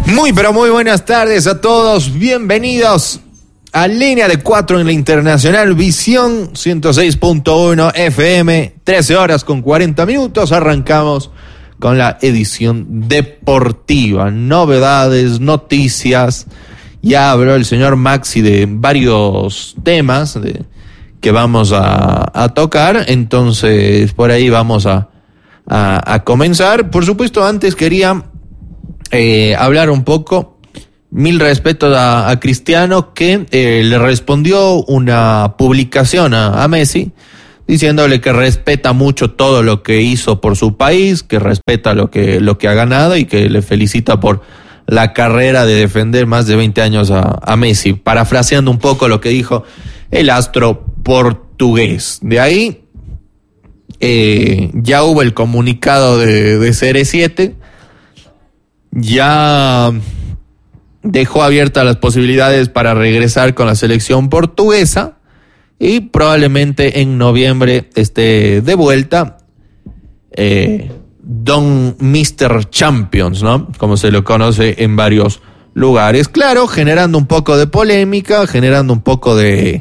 Muy pero muy buenas tardes a todos, bienvenidos a Línea de 4 en la Internacional Visión 106.1 FM, 13 horas con 40 minutos, arrancamos con la edición deportiva, novedades, noticias, ya habló el señor Maxi de varios temas que vamos a tocar, entonces por ahí vamos a comenzar. Por supuesto, antes quería hablar un poco, mil respetos a Cristiano, que le respondió una publicación a Messi, diciéndole que respeta mucho todo lo que hizo por su país, que respeta lo que ha ganado y que le felicita por la carrera de defender más de 20 años a Messi, parafraseando un poco lo que dijo el astro portugués. De ahí ya hubo el comunicado de CR7, ya dejó abiertas las posibilidades para regresar con la selección portuguesa y probablemente en noviembre esté de vuelta Don Mr. Champions, ¿no? Como se lo conoce en varios lugares. Claro, generando un poco de polémica, generando un poco de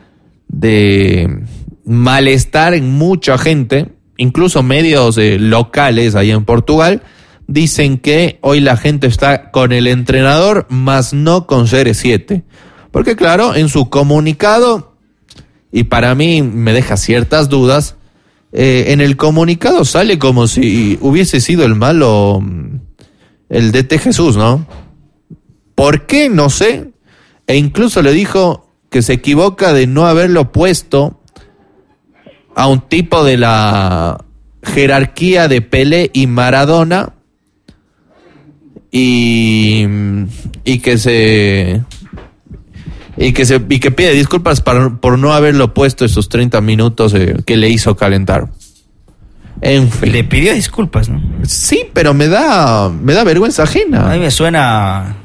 malestar en mucha gente, incluso medios locales ahí en Portugal. Dicen que hoy la gente está con el entrenador, más no con CR7. Porque claro, en su comunicado, y para mí me deja ciertas dudas, en el comunicado sale como si hubiese sido el malo el DT Jesús, ¿no? ¿Por qué? No sé. E incluso le dijo que se equivoca de no haberlo puesto a un tipo de la jerarquía de Pelé y Maradona, y que pide disculpas por no haberlo puesto esos 30 minutos que le hizo calentar. En fin. Le pidió disculpas, ¿no? Sí, pero me da vergüenza ajena. A mí me suena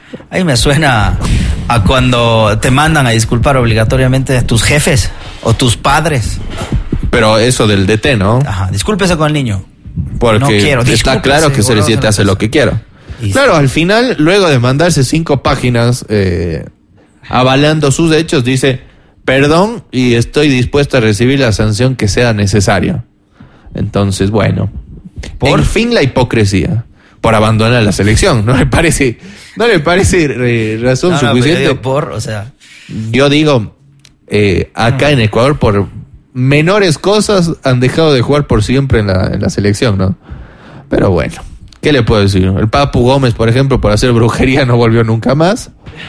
a cuando te mandan a disculpar obligatoriamente a tus jefes o tus padres. Pero eso del DT, ¿no? Ajá, discúlpese con el niño. Porque no quiero, está claro que CR7 hace lo que quiera. Claro, al final, luego de mandarse 5 páginas avalando sus hechos, dice: perdón, y estoy dispuesto a recibir la sanción que sea necesaria. Entonces, bueno, por fin la hipocresía por abandonar la selección. ¿No le parece razón suficiente? Yo digo, acá en Ecuador, por menores cosas, han dejado de jugar por siempre en la selección, ¿no? Pero bueno, ¿qué le puedo decir? El Papu Gómez, por ejemplo, por hacer brujería no volvió nunca más.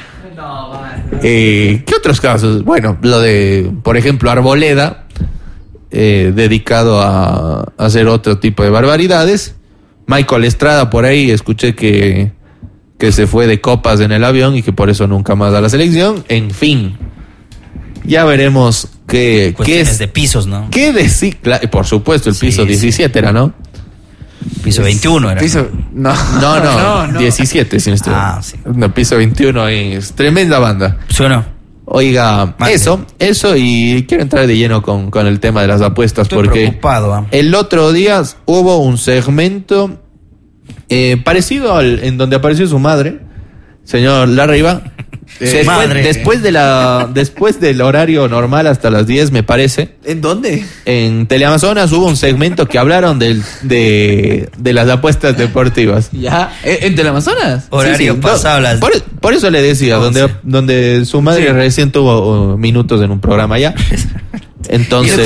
¿Qué otros casos? Bueno, lo de, por ejemplo, Arboleda, dedicado a hacer otro tipo de barbaridades. Michael Estrada, por ahí escuché que se fue de copas en el avión y que por eso nunca más da la selección. En fin, ya veremos qué es de pisos, ¿no? ¿Qué decir? Por supuesto, el piso 17 era, ¿no? Piso 21 era. No, 17, si no estoy. Sí. No, piso 21 es tremenda banda. Suena. Oiga, eso, y quiero entrar de lleno con el tema de las apuestas. Estoy porque preocupado. El otro día hubo un segmento parecido en donde apareció su madre, señor Larriba. Después del horario normal hasta las 10, me parece. ¿En dónde? En Teleamazonas hubo un segmento que hablaron de las apuestas deportivas. ¿Ya? ¿En Teleamazonas? Horario pasado las... Por eso le decía, donde su madre recién tuvo minutos en un programa ya. Entonces,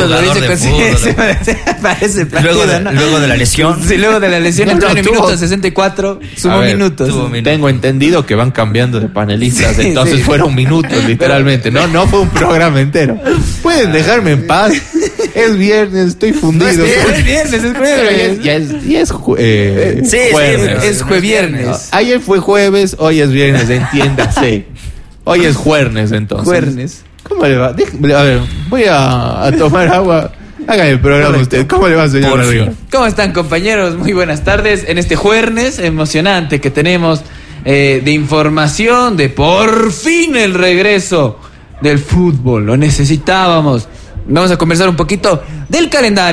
parece luego de la lesión. Sí, luego de la lesión. En el minuto 64 sumó minutos. Tengo entendido que van cambiando de panelistas, entonces fueron minutos, literalmente. No fue un programa entero. Pueden dejarme en paz. Es viernes, estoy fundido. No, es jueves. Ya es jueves. Es jueviernes. Ayer fue jueves, hoy es viernes, entiéndase. Hoy es jueves, entonces. Jueves. ¿Cómo le va? A ver, voy a tomar agua. Haga el programa usted. ¿Cómo le va, señor Arriba? ¿Cómo están, compañeros? Muy buenas tardes. En este jueves emocionante que tenemos de información de por fin el regreso del fútbol. Lo necesitábamos. Vamos a conversar un poquito del calendario.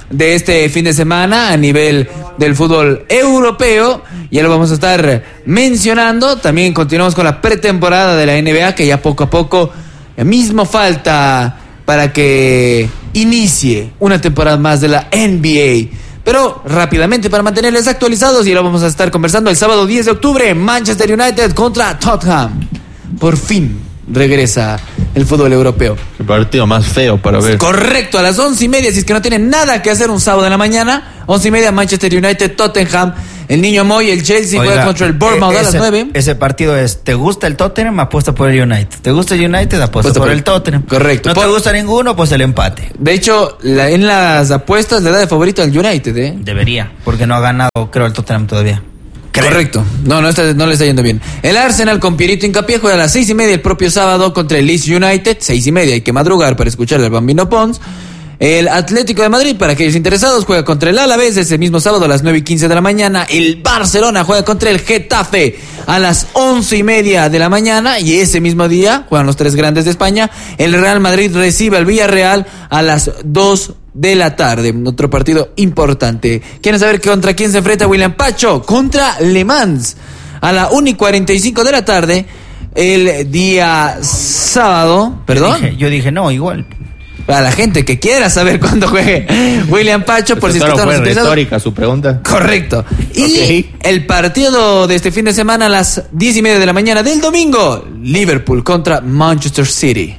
de este fin de semana a nivel del fútbol europeo. Ya lo vamos a estar mencionando. También continuamos con la pretemporada de la NBA, que ya poco a poco mismo falta para que inicie una temporada más de la NBA. Pero rápidamente, para mantenerles actualizados, y lo vamos a estar conversando el sábado 10 de octubre, Manchester United contra Tottenham. Por fin regresa el fútbol europeo. El partido más feo para ver. Correcto, a las 11:30, si es que no tienen nada que hacer un sábado en la mañana, 11:30, Manchester United, Tottenham. El niño Moy, el Chelsea, juega contra el Bournemouth a las 9. Ese partido es, ¿te gusta el Tottenham? Apuesta por el United. ¿Te gusta el United? Apuesta por el Tottenham. Correcto. ¿No te gusta ninguno? Pues el empate. De hecho, en las apuestas le da de favorito al United, ¿eh? Debería, porque no ha ganado, creo, el Tottenham todavía. Creo. Correcto. No le está yendo bien. El Arsenal con Pierito Hincapié juega a las 6:30 el propio sábado contra el Leeds United. 6:30, hay que madrugar para escuchar al Bambino Pons. El Atlético de Madrid, para aquellos interesados, juega contra el Alavés ese mismo sábado a las 9:15 de la mañana. El Barcelona juega contra el Getafe a las 11:30 de la mañana. Y ese mismo día juegan los tres grandes de España. El Real Madrid recibe al Villarreal a las 2 de la tarde. Otro partido importante. ¿Quieren saber contra quién se enfrenta William Pacho? Contra Le Mans a la 1:45 de la tarde. El día sábado. ¿Perdón? Yo dije no, igual. Para la gente que quiera saber cuándo juegue William Pacho, por si solo están fue interesados. retórica su pregunta. Correcto. Y Okay. el partido de este fin de semana a las 10:30 de la mañana del domingo, Liverpool contra Manchester City.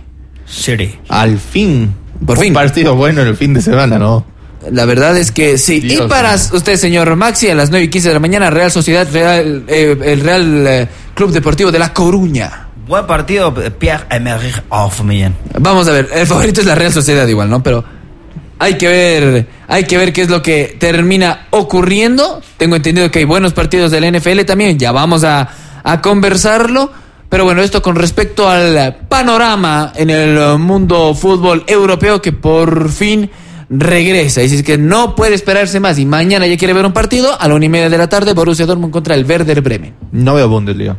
Al fin. Por fin. Un partido bueno en el fin de semana, ¿no? La verdad es que sí. Dios. Y para usted, señor Maxi, a las 9:15 de la mañana, Real Sociedad, el Real Club Deportivo de La Coruña. Buen partido, Pierre-Emerick Aubameyang. Vamos a ver, el favorito es la Real Sociedad igual, ¿no? Pero hay que ver qué es lo que termina ocurriendo. Tengo entendido que hay buenos partidos de la NFL también, ya vamos a conversarlo. Pero bueno, esto con respecto al panorama en el mundo fútbol europeo que por fin regresa. Y si es que no puede esperarse más y mañana ya quiere ver un partido, a la 1:30 de la tarde, Borussia Dortmund contra el Werder Bremen. No veo Bundesliga.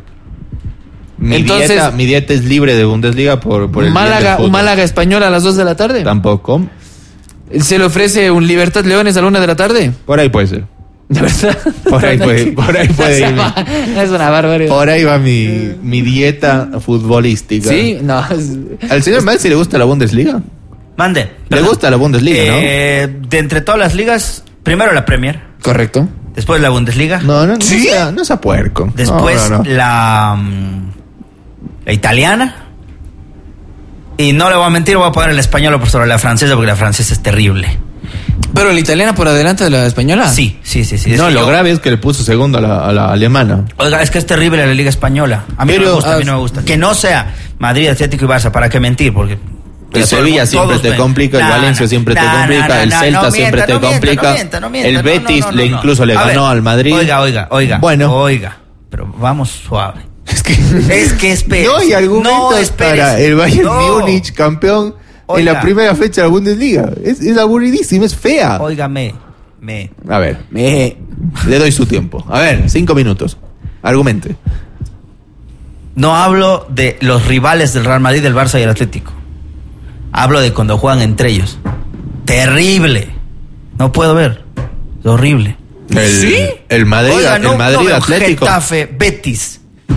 Mi dieta es libre de Bundesliga por el Un Málaga español a las 2 de la tarde. Tampoco. ¿Se le ofrece un Libertad Leones a la 1 de la tarde? Por ahí puede ser. ¿De verdad? Por ahí puede ir. Es una barbaridad. Por ahí va mi dieta futbolística. Sí, no. ¿Al señor Maxi le gusta la Bundesliga? Mande. ¿Le gusta la Bundesliga, no? De entre todas las ligas, primero la Premier. Correcto. Después la Bundesliga. No ¿Sí? no sea puerco. Después No. la italiana. Y no le voy a mentir, voy a poner la española por sobre la francesa, porque la francesa es terrible. ¿Pero la italiana por adelante de la española? Sí. No, lo grave es que le puso segundo a la alemana. Oiga, es que es terrible la liga española. A mí no me gusta. Que no sea Madrid, Atlético y Barça, ¿para qué mentir? Porque El Sevilla siempre te complica, el Valencia siempre te complica, el Celta siempre te complica, el Betis incluso le ganó al Madrid. Oiga. Bueno. Oiga, pero vamos suave. Es que espere. no hay argumentos para el Bayern Múnich campeón en la primera fecha de la Bundesliga. Es aburridísimo, es fea. Óigame. A ver, le doy su tiempo. A ver, 5 minutos. Argumente. No hablo de los rivales del Real Madrid, del Barça y el Atlético. Hablo de cuando juegan entre ellos. Terrible. No puedo ver. Es horrible. ¿Sí? El Madrid, Oiga, el Madrid no veo Atlético. Getafe, Betis.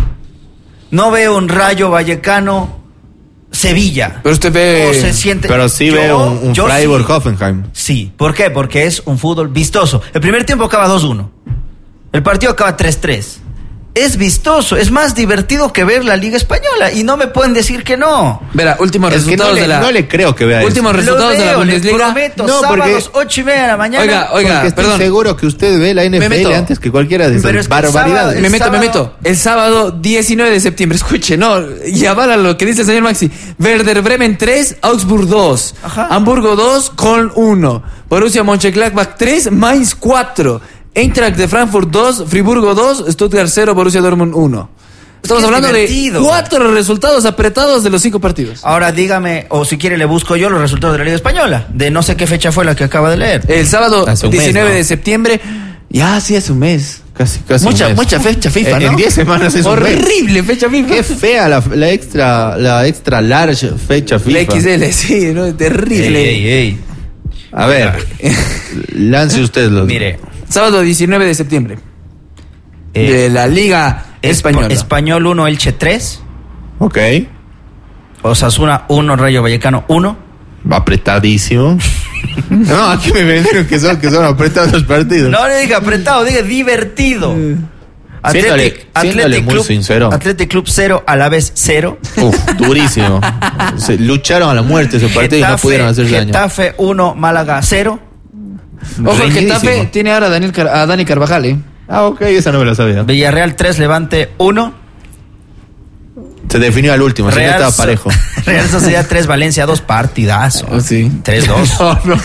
No veo un Rayo Vallecano, Sevilla. Pero usted ve... No se siente... Pero sí veo un Freiburg Hoffenheim. Sí. ¿Por qué? Porque es un fútbol vistoso. El primer tiempo acaba 2-1. El partido acaba 3-3. Es vistoso, es más divertido que ver la Liga Española y no me pueden decir que no. Verá, últimos resultados de la... No le creo que vea últimos eso. resultados de la Bundesliga. Prometo, No, sábados 8:30 de la mañana. Oiga, Porque estoy perdón. seguro que usted ve la NFL antes que cualquiera de Pero esas es que barbaridades. Me sábado- meto. El sábado 19 de septiembre, escuche, no, y avala lo que dice el señor Maxi. Werder Bremen 3, Augsburg 2, Ajá. Hamburgo 2, Köln 1, Borussia Mönchengladbach 3, Mainz 4, Eintracht de Frankfurt 2, Friburgo 2, Stuttgart 0, Borussia Dortmund 1. Estamos Qué hablando divertido. de 4 resultados apretados de los 5 partidos. Ahora dígame, o si quiere le busco yo los resultados de la Liga Española. De no sé qué fecha fue la que acaba de leer. El sábado Hace un 19 mes, ¿no? de septiembre, ya sí hace un mes. Casi Mucha un mes. fecha FIFA, ¿no? En 10 semanas es un mes. Horrible fecha FIFA. Qué fea la extra large fecha FIFA. La XL, sí, ¿no? Terrible. Ey. A ver, lance usted los. Mire. Sábado 19 de septiembre. De la Liga Española. Español 1, Elche 3. Ok. Osasuna 1, Rayo Vallecano 1. Va apretadísimo. No, aquí me vendieron que son apretados los partidos. No le dije apretado, dije divertido. Siéndole muy sincero. Athletic Club 0, Alavés 0. Durísimo. Se lucharon a la muerte ese partido y no pudieron hacer daño. Getafe 1, Málaga 0. Ojo, el Getafe tiene ahora a Dani Carvajal, ¿eh? Ah, ok, esa no me la sabía. Villarreal 3, Levante 1. Se definió al último, así que estaba parejo. Real Sociedad 3, Valencia 2, partidazo. Oh, sí. 3-2. No.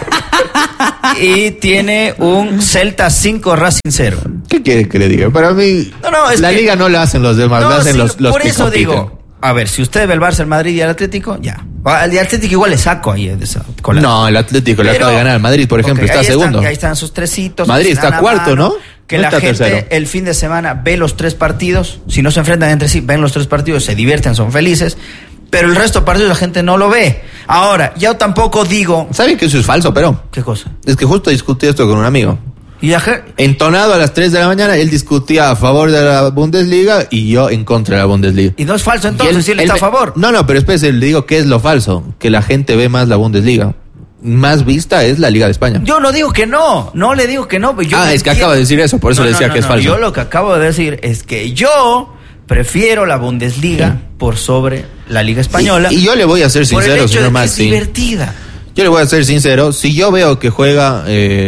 Y tiene un Celta 5, Racing 0. ¿Qué quiere que le diga? Para mí, es la liga no la hacen los demás, la hacen los por que eso compiten. digo, a ver, si usted ve el Barça, el Madrid y el Atlético, ya. Al Atlético igual le saco ahí de esa colada. No, el Atlético le acaba de ganar al Madrid, por ejemplo, está segundo. Ahí están sus tresitos. Madrid está cuarto, ¿no? Que no la está gente tercero. el fin de semana ve los 3 partidos, si no se enfrentan entre sí, ven los 3 partidos, se divierten, son felices, pero el resto de partidos la gente no lo ve. Ahora, yo tampoco digo... ¿Sabe que eso es falso, pero? ¿Qué cosa? Es que justo discutí esto con un amigo. Y Entonado a las 3 de la mañana, él discutía a favor de la Bundesliga y yo en contra de la Bundesliga. Y no es falso entonces, si él está a favor. No, pero espérese, le digo que es lo falso, que la gente ve más la Bundesliga. Más vista es la Liga de España. Yo no digo que no le digo que no. Yo es que acaba de decir eso, por eso le decía que es falso. Yo lo que acabo de decir es que yo prefiero la Bundesliga por sobre la Liga Española. Y yo le voy a ser sincero, por el hecho señor de que Maxi. es divertida. Yo le voy a ser sincero, si yo veo que juega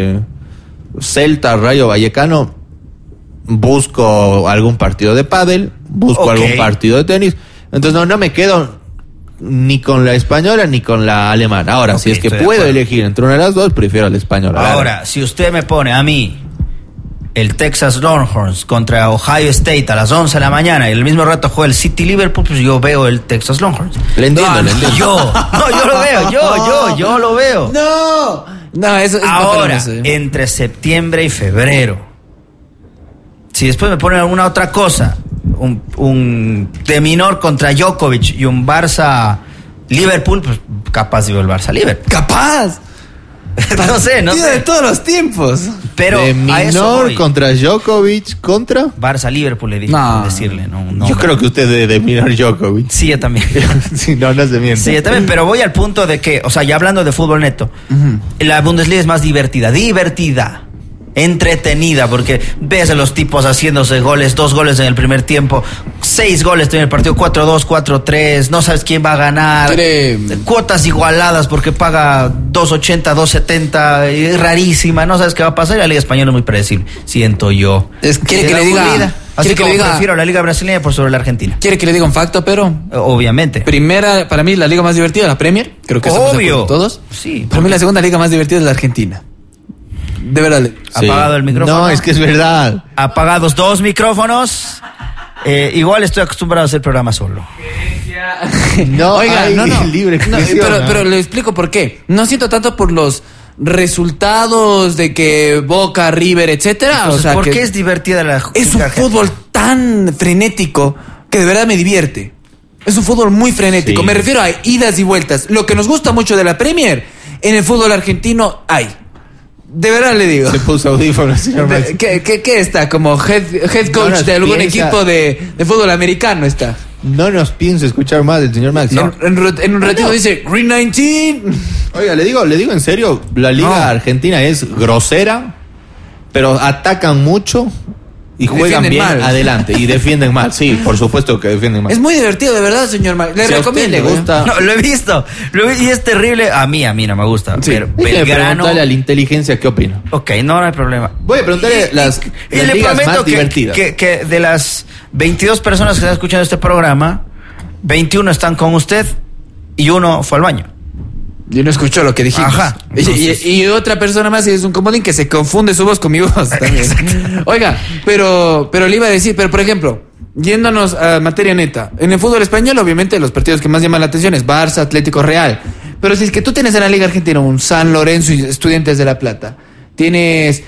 Celta, Rayo Vallecano, busco algún partido de pádel, busco algún partido de tenis, entonces no me quedo ni con la española ni con la alemana. Ahora, si es que puedo elegir entre una de las dos, prefiero la española. Ahora, si usted me pone a mí el Texas Longhorns contra Ohio State a las 11 de la mañana y el mismo rato juega el City Liverpool, pues yo veo el Texas Longhorns. Le entiendo, le entiendo. Yo lo veo, yo lo veo. No, eso es ahora, entre septiembre y febrero, si después me ponen alguna otra cosa, un de Minor contra Djokovic y un Barça Liverpool, pues capaz digo el Barça Liverpool. ¡Capaz! No sé. De todos los tiempos. Pero de Minor contra Djokovic contra Barça Liverpool, le dije decirle, no. Yo creo que usted de Minor Djokovic. Sí, yo también. Sí, no se miente. Sí, yo también, pero voy al punto de que, o sea, ya hablando de fútbol neto, la Bundesliga es más divertida, entretenida, porque ves a los tipos haciéndose goles, 2 goles en el primer tiempo, 6 goles en el partido, 4-2, 4-3, no sabes quién va a ganar, cuotas igualadas porque paga 2.80, 2.70, es rarísima, no sabes qué va a pasar, y la Liga Española es muy predecible, siento yo. ¿Quiere que le diga? Así que prefiero la Liga Brasileña por sobre la Argentina. ¿Quiere que le diga un facto, pero? Obviamente. Primera, para mí, la liga más divertida, la Premier, creo que estamos de acuerdo todos. Sí. Para mí la segunda liga más divertida es la Argentina. De verdad. Apagado el micrófono. No, es que es verdad. Apagados 2 micrófonos. Igual estoy acostumbrado a hacer programas solo. No, oiga, hay no. libre expresión. Pero le explico por qué. No siento tanto por los resultados de que Boca, River, etcétera. Entonces, o sea, ¿por qué es divertida la es un fútbol tan frenético que de verdad me divierte. Es un fútbol muy frenético. Sí. Me refiero a idas y vueltas. Lo que nos gusta mucho de la Premier, en el fútbol argentino hay. De verdad le digo. Se puso audífonos, señor Maxi. ¿Qué está? Como head coach de algún equipo de fútbol americano está. No nos piense escuchar más del señor Maxi. En un ratito dice Green 19. Oiga, le digo en serio, la liga argentina es grosera, pero atacan mucho y juegan bien mal. Adelante y defienden mal. Sí, por supuesto que defienden mal. Es muy divertido, de verdad, señor Max. Le recomiendo. Le gusta. No, lo he visto. Y es terrible. A mí no me gusta. Sí. Pero Belgrano. Belgrano. Preguntarle a la inteligencia qué opina. Ok, no hay problema. Voy a preguntarle las le ligas prometo más divertidas. que de las 22 personas que están escuchando este programa, 21 están con usted y 1 fue al baño. Yo no escucho lo que dijimos. Ajá. Y otra persona más es un comodín que se confunde su voz con mi voz también. Oiga, pero le iba a decir, pero por ejemplo, yéndonos a materia neta, en el fútbol español obviamente los partidos que más llaman la atención es Barça, Atlético, Real. Pero si es que tú tienes en la Liga Argentina un San Lorenzo y Estudiantes de La Plata, tienes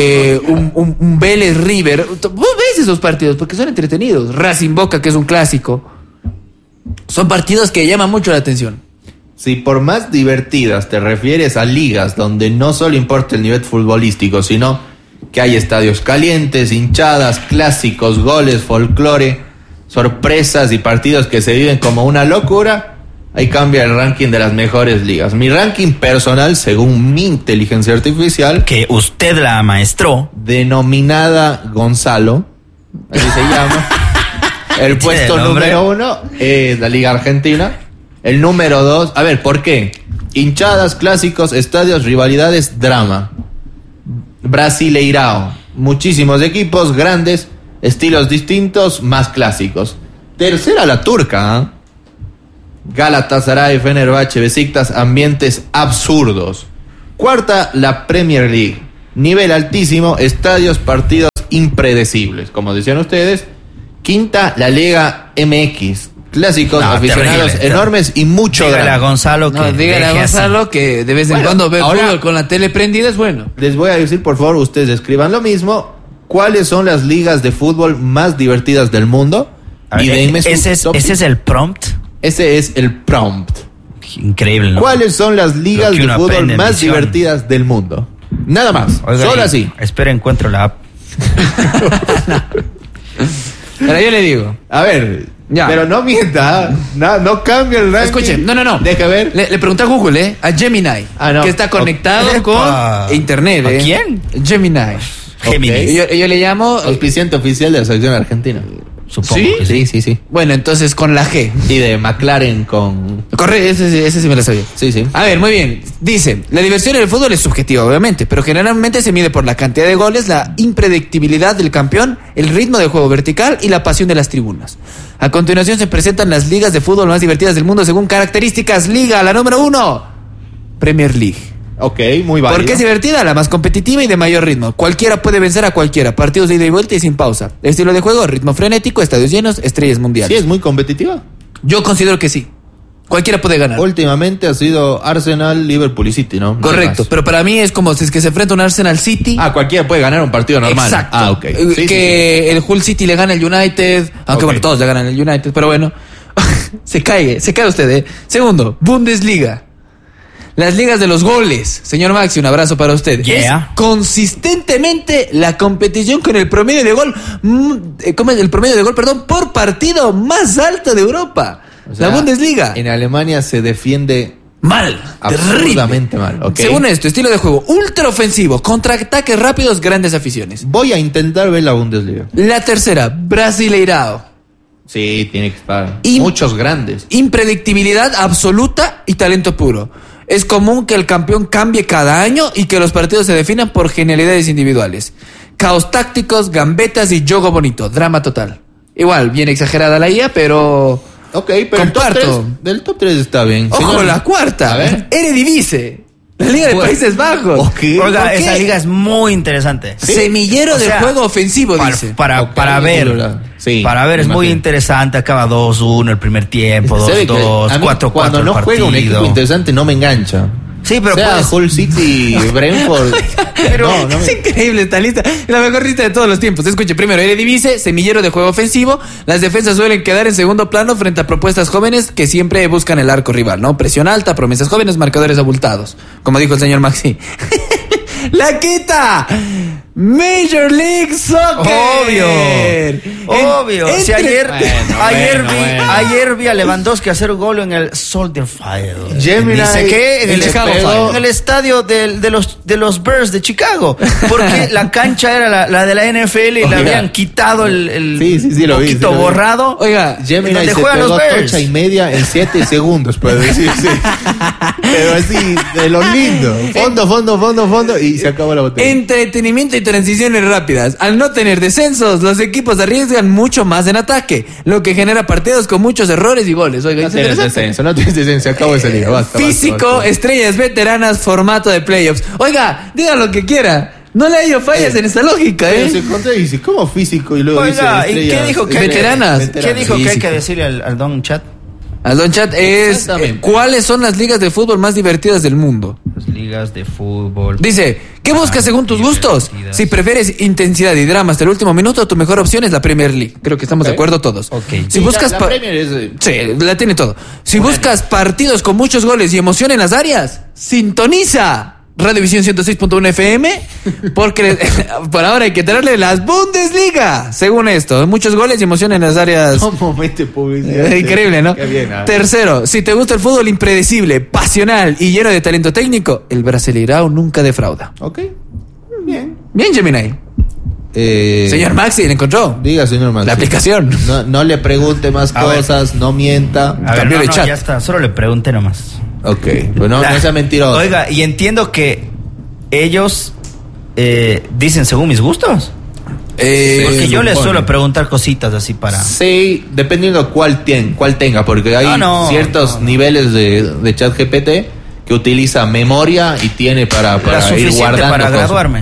un Vélez River, vos ves esos partidos porque son entretenidos. Racing Boca, que es un clásico. Son partidos que llaman mucho la atención. Si por más divertidas te refieres a ligas donde no solo importa el nivel futbolístico, sino que hay estadios calientes, hinchadas, clásicos, goles, folclore, sorpresas y partidos que se viven como una locura, ahí cambia el ranking de las mejores ligas. Mi ranking personal, según mi inteligencia artificial, Que usted la amaestró. denominada Gonzalo, así se llama. El puesto número 1 es la Liga Argentina. El número 2, a ver, ¿por qué? Hinchadas, clásicos, estadios, rivalidades, drama. Brasileirao. Muchísimos equipos grandes, estilos distintos, más clásicos. Tercera, la turca, ¿eh? Galatasaray, Fenerbahce, Besiktas, ambientes absurdos. Cuarta, la Premier League. Nivel altísimo, estadios, partidos impredecibles, como decían ustedes. Quinta, la Liga MX. Clásicos, No, aficionados terrible. enormes y mucho Dígale a drama. Gonzalo que No, dígale a deje así. Gonzalo que de vez en Bueno, cuando ve ahora- fútbol con la tele prendida es bueno. Les voy a decir, por favor, ustedes escriban lo mismo. ¿Cuáles son las ligas de fútbol más divertidas del mundo? A ver, Y denme su ese top es el prompt. Ese es el prompt. Increíble, ¿no? ¿Cuáles son las ligas Lo que de uno fútbol aprende en más misión. divertidas del mundo? Nada más. Oiga, Solo y- así. Espera, encuentro la app. Ahora yo le digo. A ver. Ya. Pero no mienta. No cambia el ranking. Escuche, no. Deja ver. Le pregunté a Google, a Gemini, Ah, no. que está conectado Epa. con internet, ¿A quién? Gemini. Géminis. Yo le llamo. Auspiciante oficial de la selección argentina. Supongo ¿Sí? que sí. Sí. Bueno, entonces con la G. Y de McLaren con... Corre, ese sí me lo sabía. Sí. A ver, muy bien. Dice, la diversión en el fútbol es subjetiva, obviamente, pero generalmente se mide por la cantidad de goles, la impredictibilidad del campeón, el ritmo de juego vertical y la pasión de las tribunas. A continuación se presentan las ligas de fútbol más divertidas del mundo según características. Liga, la número 1, Premier League. Ok, muy válido. Porque es divertida, la más competitiva y de mayor ritmo. Cualquiera puede vencer a cualquiera. Partidos de ida y vuelta y sin pausa. Estilo de juego, ritmo frenético, estadios llenos, estrellas mundiales. Sí, es muy competitiva. Yo considero que sí. Cualquiera puede ganar. Últimamente ha sido Arsenal, Liverpool y City, ¿no? Correcto, Más. pero para mí es como si es que se enfrenta un Arsenal City. Cualquiera puede ganar un partido normal. Exacto. Ah, ok. Sí, que el Hull City le gana al United, aunque Ok. bueno, todos le ganan al United, pero bueno. se cae usted, ¿eh? Segundo, Bundesliga. Las ligas de los goles. Señor Maxi, un abrazo para usted. Yeah. Es consistentemente la competición con el promedio de gol, ¿cómo es? El promedio de gol, perdón, por partido más alto de Europa. O sea, la Bundesliga. En Alemania se defiende Mal, absurdamente terrible. mal. Ok. Según esto, estilo de juego ultra ofensivo, contraataques rápidos, grandes aficiones. Voy a intentar ver la Bundesliga. La tercera, Brasileirao. Sí, tiene que estar. Y- Muchos grandes. Impredictibilidad absoluta y talento puro. Es común que el campeón cambie cada año y que los partidos se definan por genialidades individuales. Caos tácticos, gambetas y juego bonito. Drama total. Igual, bien exagerada la IA, pero... Ok, pero Comparto. del top 3 está bien. Ojo, Señor- la cuarta. A ver. Eredivisie. La Liga de Bueno. Países Bajos. Ok. Oiga, ¿Por qué? esa liga es muy interesante. Semillero O de sea, juego ofensivo, dice. Para Ok, ver. sí, para ver, me es muy imagino. interesante. Acaba 2-1 el primer tiempo, Se ve que 2-2, a mí 4-4 cuando no el juega un partido. equipo interesante no me engancha. Sí, pero sea puedes- Hull City, Brentford. Pero no es me- increíble esta lista. La mejor lista de todos los tiempos. Escuche, primero, Eredivisie, semillero de juego ofensivo. Las defensas suelen quedar en segundo plano frente a propuestas jóvenes que siempre buscan el arco rival, ¿no? Presión alta, promesas jóvenes, marcadores abultados. Como dijo el señor Maxi. ¡La quita! Major League Soccer. Obvio. Si ayer, Bueno. ayer vi a Lewandowski hacer gol en el Soldier Field. Gemini Dice que en el, le Chicago pegó- Fire, en el estadio de los Bears de Chicago. Porque la cancha era la de la NFL y le Oiga. habían quitado el Sí, lo vi, poquito sí lo vi. borrado. Oiga, Gemini ¿Dónde se juegan pegó los Bears? tocha y media en 7 segundos, puedo decirse. Pero así, de lo lindo. Fondo, y se acabó la botella. entretenimiento y transiciones rápidas. Al no tener descensos, los equipos arriesgan mucho más en ataque, lo que genera partidos con muchos errores y goles. Oiga, No es tienes interesante. descenso, no tienes descenso, se acabó esa liga, basta. Físico, basta. estrellas veteranas, formato de playoffs. Oiga, diga lo que quiera. No le hallo fallas en esta lógica, Pero ¿eh? se contradice, ¿cómo físico? Y luego Oiga, dice ¿y qué estrellas, dijo que Veteranas. ¿Qué dijo que hay Físico. que decirle al Don Chat? Al Don Chat es Exactamente. ¿cuáles son las ligas de fútbol más divertidas del mundo? Las ligas ligas de fútbol. Dice, ¿qué buscas según tus gustos? Si prefieres intensidad y drama hasta el último minuto, tu mejor opción es la Premier League. Creo que estamos de acuerdo todos. Ok. Si buscas la Premier es... Sí, la tiene todo. Si buscas partidos con muchos goles y emoción en las áreas, sintoniza Radiovisión 106.1 FM, porque por ahora hay que traerle las Bundesliga. Según esto, muchos goles y emoción en las áreas. ¿Cómo mete publicidad? Increíble, ¿no? Qué bien, Tercero, si te gusta el fútbol impredecible, pasional y lleno de talento técnico, el Brasileirao nunca defrauda. Ok, bien. Bien, Gemini. Señor Maxi, ¿le encontró? Diga, señor Maxi. La aplicación. No le pregunte más cosas, no mienta. A ver, Cambió de chat. ya está, solo le pregunté nomás. Ok, pues no sea mentiroso. Oiga, y entiendo que ellos dicen según mis gustos. Porque yo les supone. suelo preguntar cositas así para... Sí, dependiendo cuál tenga, porque hay ciertos niveles de chat GPT que utiliza memoria y tiene para la ir suficiente guardando para cosas. graduarme.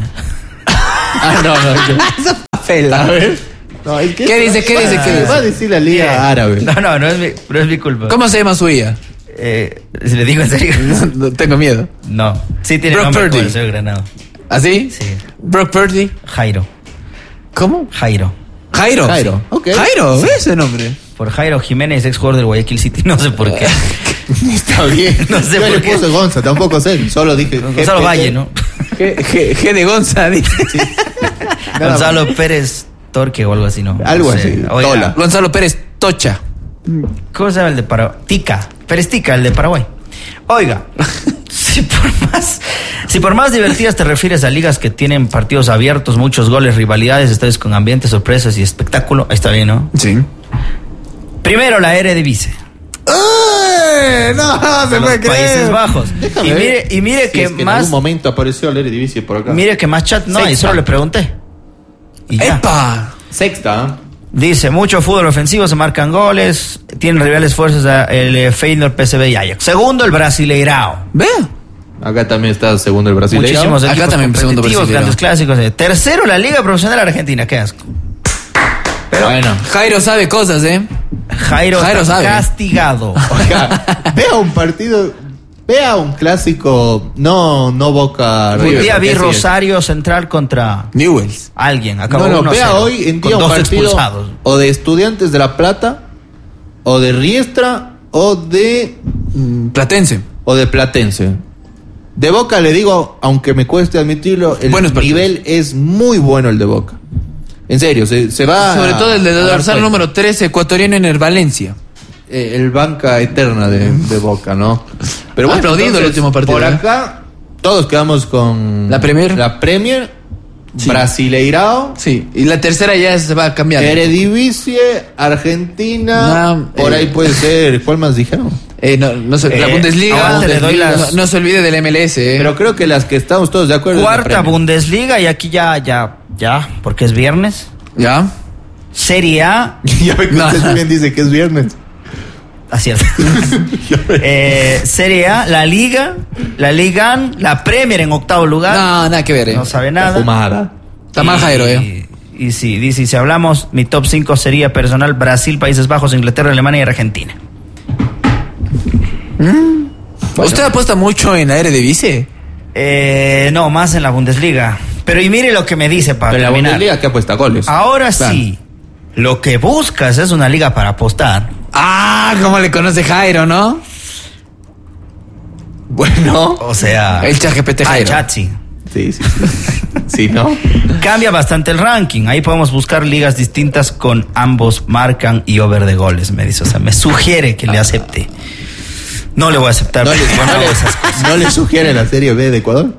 A ver. No, es que ¿Qué dice? ¿Qué dice? Va a decir la Liga Bien. Árabe. No es mi culpa. ¿Cómo se llama su IA? Si le digo en serio. No, tengo miedo. No. Sí tiene Brock nombre Purdy. como el señor Granado. ¿Así? Sí. Brock Purdy. Jairo. ¿Cómo? Jairo. Jairo. Jairo, ok. Jairo, ¿ves ese nombre? Por Jairo Jiménez, ex jugador del Guayaquil City. No sé por qué. Está bien. No sé Yo por le qué. puse Gonza, tampoco sé. Solo dije Gonzalo GPT. Valle, ¿no? G de Gonza. Nada Gonzalo Pérez Torque o algo así, ¿no? Algo No sé. así, Oiga, Tola. Gonzalo Pérez Tocha. ¿cómo se llama el de Paraguay? Tica. Pérez Tica, el de Paraguay. Oiga, si por más divertidas te refieres a ligas que tienen partidos abiertos, muchos goles, rivalidades, estadios con ambiente, sorpresas y espectáculo, está bien, ¿no? Sí. Primero la Eredivisie. No, se Los puede creer. Países Bajos. Déjame Y ver mire si que es que en más... algún momento apareció el Eredivisie por acá. Mire que más chat no hay, Sexta. solo le pregunté. Y ya. ¡Epa! Sexta, ¿eh? Dice, mucho fútbol ofensivo, se marcan goles, tienen rivales fuerzas el Feyenoord, PSV y Ajax. Segundo, el Brasileirao. Vea. Acá también está segundo el brasileño. Muchísimos Acá equipos también segundo competitivos, Brasileirao. grandes clásicos. Tercero, la Liga Profesional Argentina, qué asco. Pero Bueno, Jairo sabe cosas, ¿eh? Jairo está sabe. castigado. oiga, vea un partido, vea un clásico, no Boca Un River. día vi porque sí, Rosario Central contra Newells. alguien. Acabó No, 1-0, vea hoy en día con un dos partido expulsados. o de Estudiantes de La Plata, o de Riestra, o de Platense. Platense. De Boca le digo, aunque me cueste admitirlo, el Buenos partidos. nivel es muy bueno el de Boca. En serio, se va. Sobre todo el de a dar dorsal cuenta. número 13, ecuatoriano en el Valencia. El banca eterna de Boca, ¿no? Pero bueno, Aplaudido el entonces, último partido, Por ¿eh? acá, todos quedamos con La Premier. Sí. Brasileirao, Sí, y la tercera ya se va a cambiar. Eredivisie, Argentina, No, por ahí puede ser. ¿Cuál más dijeron? No sé, la Bundesliga. aguante, le doy las- No se olvide del MLS, ¿eh? Pero creo que las que estamos todos de acuerdo. es la Cuarta Premier. Bundesliga y aquí ya, porque es viernes. ¿Ya? Serie A, Ya ve que No. usted bien dice que es viernes. así es. Serie A, la Liga, la Liga, la Premier en octavo lugar. No, nada que ver, ¿eh? No sabe La nada. fumada. Está mal Jairo, ¿eh? Y sí, dice, si hablamos, mi top 5 sería personal Brasil, Países Bajos, Inglaterra, Alemania y Argentina. ¿Usted apuesta mucho en la Eredivisie? No, más en la Bundesliga. Pero y mire lo que me dice para Pero en la terminar. Bundesliga que apuesta goles. Ahora Claro. sí, lo que buscas es una liga para apostar. Ah, cómo le conoce Jairo, ¿no? Bueno. O sea, El ChatGPT Jairo. Chatzi. Sí. Sí, ¿no? Cambia bastante el ranking. Ahí podemos buscar ligas distintas con ambos marcan y over de goles, me dice. O sea, me sugiere que le acepte. No le voy a aceptar. porque yo no hago esas cosas. ¿No le sugiere la Serie B de Ecuador?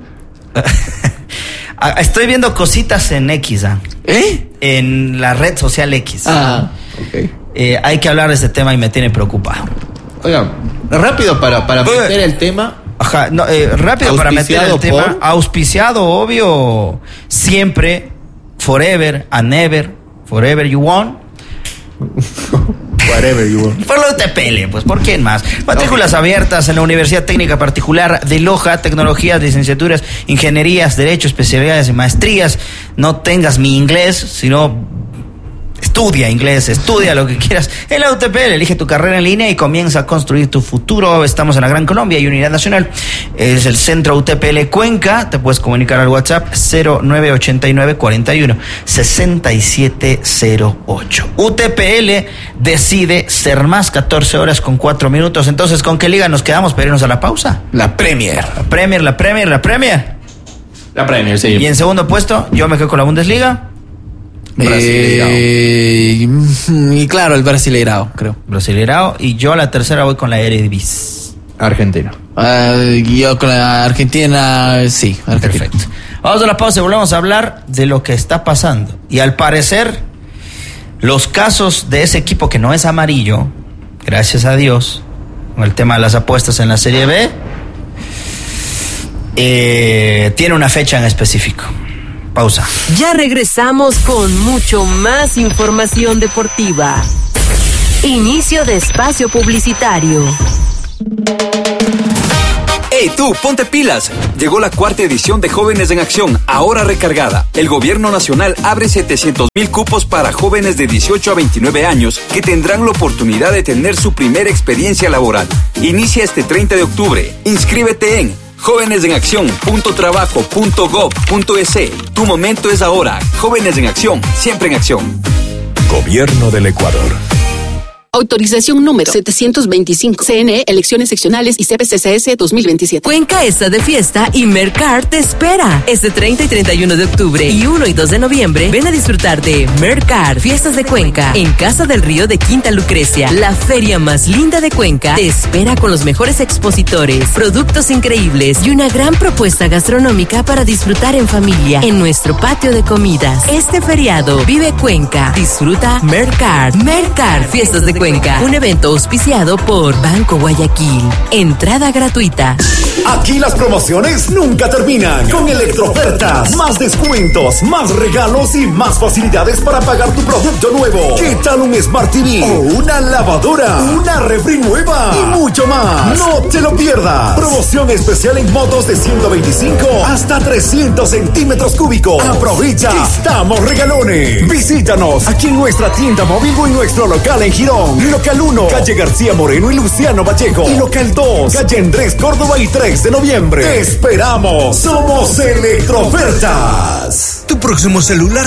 Estoy viendo cositas en X, ¿Eh? en la red social X. Ok. Hay que hablar de este tema y me tiene preocupado. Oiga, rápido para meter el tema. Ajá, no, rápido para meter el ¿Auspiciado tema. por? Auspiciado, obvio. Siempre, forever and ever, forever you want. Whatever you want. Por lo UTPL, pues, ¿por quién más? Matrículas abiertas en la Universidad Técnica Particular de Loja, tecnologías, licenciaturas, ingenierías, derecho, especialidades y maestrías. No tengas mi inglés, sino estudia inglés, estudia lo que quieras. En la UTPL, elige tu carrera en línea y comienza a construir tu futuro. Estamos en la Gran Colombia y Unidad Nacional. Es el Centro UTPL Cuenca. Te puedes comunicar al WhatsApp 0989 41 6708. UTPL decide ser más, 14 horas con 4 minutos. Entonces, ¿con qué liga nos quedamos para irnos a la pausa? La Premier. La Premier, sí. Y en segundo puesto, yo me quedo con la Bundesliga. Y claro, el Brasileirao, creo. Brasileirao. Y yo a la tercera voy con la Eredivisie. Argentina. Yo con la Argentina, sí. Argentina. Perfecto. Vamos a la pausa y volvemos a hablar de lo que está pasando. Y al parecer, los casos de ese equipo que no es amarillo, gracias a Dios, con el tema de las apuestas en la Serie B, tiene una fecha en específico. Pausa. Ya regresamos con mucho más información deportiva. Inicio de espacio publicitario. ¡Hey tú, ponte pilas! Llegó la 4ª edición de Jóvenes en Acción, ahora recargada. El gobierno nacional abre 700,000 cupos para jóvenes de 18 a 29 años que tendrán la oportunidad de tener su primera experiencia laboral. Inicia este 30 de octubre. Inscríbete en jóvenesenaccion.trabajo.gov.es. Tu momento es ahora. Jóvenes en Acción, siempre en acción. Gobierno del Ecuador. Autorización número 725. CNE, elecciones seccionales y CPCCS 2027. Cuenca está de fiesta y Mercar te espera. Este 30 y 31 de octubre y 1 y 2 de noviembre, ven a disfrutar de Mercar, Fiestas de Cuenca, en Casa del Río de Quinta Lucrecia. La feria más linda de Cuenca te espera con los mejores expositores, productos increíbles y una gran propuesta gastronómica para disfrutar en familia en nuestro patio de comidas. Este feriado, vive Cuenca. Disfruta Mercar. Mercar, Fiestas de Cuenca. Un evento auspiciado por Banco Guayaquil. Entrada gratuita. Aquí las promociones nunca terminan. Con Electrofertas, más descuentos, más regalos y más facilidades para pagar tu producto nuevo. ¿Qué tal un Smart TV o una lavadora, una refri nueva y mucho más? No te lo pierdas. Promoción especial en motos de 125 hasta 300 centímetros cúbicos. Aprovecha, estamos regalones. Visítanos aquí en nuestra tienda móvil o en nuestro local en Girón. Local 1, calle García Moreno y Luciano Pacheco. Y local 2, calle Andrés Córdoba y 3 de noviembre. ¡Te esperamos! Somos Electrofertas. Tu próximo celular